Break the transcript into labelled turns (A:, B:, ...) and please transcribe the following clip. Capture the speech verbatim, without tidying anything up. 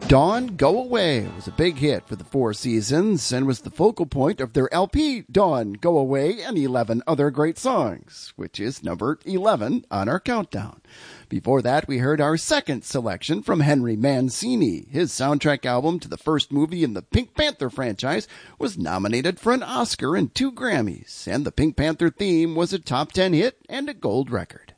A: Dawn, Go Away was a big hit for the Four Seasons and was the focal point of their L P, Dawn, Go Away, and eleven Other Great Songs, which is number eleven on our countdown. Before that, we heard our second selection from Henry Mancini. His soundtrack album to the first movie in the Pink Panther franchise was nominated for an Oscar and two Grammys, and the Pink Panther theme was a top ten hit and a gold record.